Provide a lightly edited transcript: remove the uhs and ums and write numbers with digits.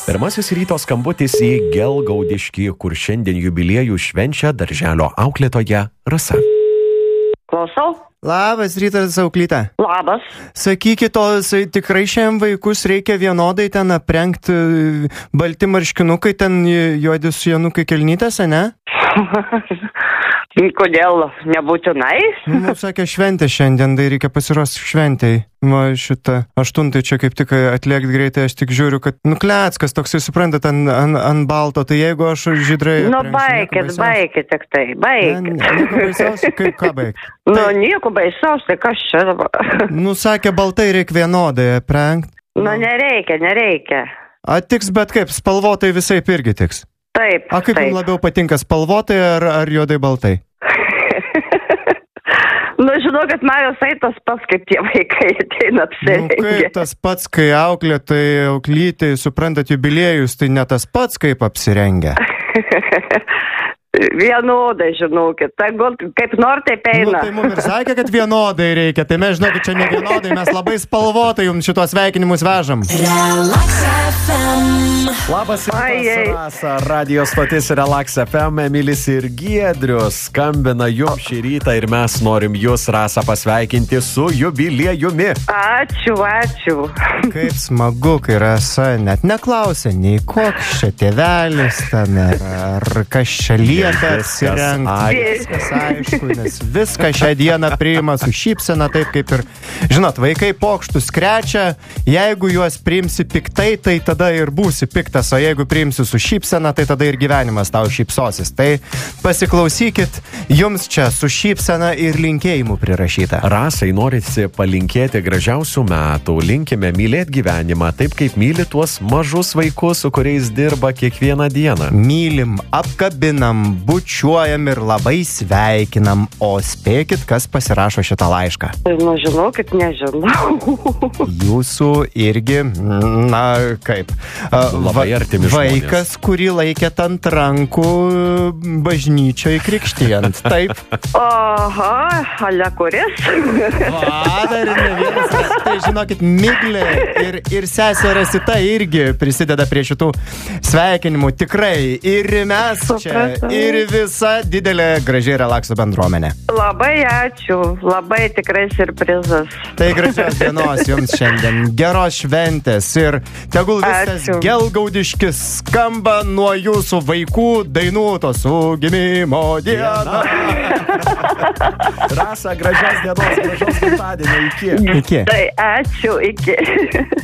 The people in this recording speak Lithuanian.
Pirmasis ryto skambutis į Gelgaudiškį, kur šiandien jubiliejų švenčia darželio auklėtoja Rasa. Klausau. Labas rytas, auklyte. Labas. Sakykit, tikrai šiandien vaikus reikia vienodai ten aprengti, balti marškinukai, ten juodi sijonukai kelnytėse, ne? Kodėl nebūtinai? Sakė šventė šiandien, tai reikia pasiruošti šventėj. Šitą 8 čia kaip tik atliekt greitai, aš tik žiūriu, kad nukleckas toksai, suprantat, ant balto, tai jeigu aš žydrai... Baikit tik tai, baikit. Nieko baisiausia, ką baigti? Nieko baisiausia, kas čia dabar? Sakė, baltai reikia vienodai aprengt. Nereikia. Tiks, bet kaip, spalvotai visai irgi tiks. Taip. Kaip jums labiau patinka, spalvotai ar juodai baltai? Žinau, kad man visai tas pats, kaip tie vaikai ateina apsirengę. Kaip tas pats, kai auklytai, suprantat, jubiliejus, tai ne tas pats, kaip apsirengę. Vienodai, žinokit. Kaip nori, taip eina. Tai mums ir sakė, kad vienodai reikia. Tai mes, žinokit, čia ne vienodai, mes labai spalvotai jums šitos sveikinimus vežam. Relax FM. Labas rytas, Rasa. Radio stotis Relax FM. Emilis ir Giedrius skambina jums šį rytą ir mes norim jūs, Rasa, pasveikinti su jubiliejumi. Ačiū. Kaip smagu, kai Rasa net neklausė, nei koks čia tėvelis ten, ar kas čia Viskas aišku, nes viską šią dieną priima su šypsena, taip kaip ir, žinot, vaikai pokštus krečia, jeigu juos priimsi piktai, tai tada ir būsi piktas, o jeigu priimsi su šypsena, tai tada ir gyvenimas tau šypsosis. Tai pasiklausykit, jums čia su šypsena ir linkėjimų prirašyta. Rasai norisi palinkėti gražiausių metų, linkime mylėti gyvenimą, taip kaip myli tuos mažus vaikus, su kuriais dirba kiekvieną dieną. Mylim, apkabinam, bučiuojam ir labai sveikinam. O spėkit, kas pasirašo šitą laišką? Žinokit, nežinau. Jūsų irgi, kaip? Labai artimi žmonės. Vaikas, kurį laikėt ant rankų bažnyčioje krikštijant, taip? Aha, ale kuris? Dar ne vienas. Tai žinokit, Miglė ir sesė Rasita irgi prisideda prie šitų sveikinimų. Tikrai. Ir mes čia. Ir visa didelė gražiai Relaxo bendruomenė. Labai ačiū, labai tikrai siurprizas. Tai gražios dienos jums šiandien, geros šventės ir tegul visas Gelgaudiškis skamba nuo jūsų vaikų dainų su gimimo diena. Rasa, gražios dienos, gražios gimtadienio, iki. Iki. Tai ačiū, iki.